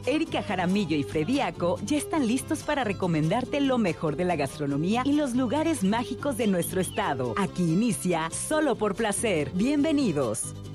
Erika Jaramillo y Frediaco ya están listos para recomendarte lo mejor de la gastronomía y los lugares mágicos de nuestro estado. Aquí inicia Solo por Placer. Bienvenidos.